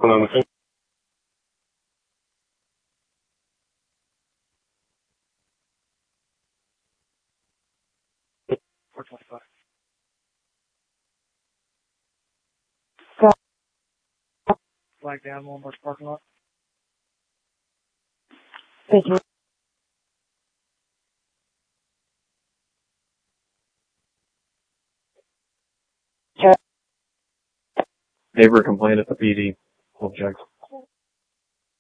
on the scene. Flag down, Walmart parking lot. Thank you. Neighbor complained at the PD. Objects.